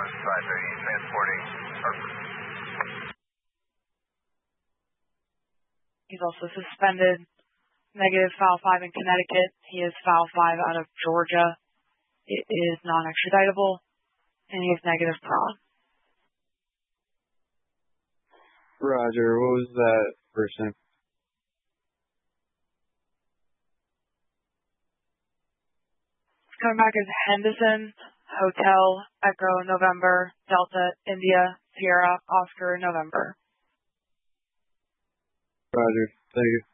530, transporting Hartford. He's also suspended. Negative foul 5 in Connecticut. He is foul 5 out of Georgia. It is non-extraditable, and he is negative prawn. Roger. What was that first name? Coming back is Henderson, Hotel, Echo, November, Delta, India, Sierra, Oscar, November. Roger. Thank you.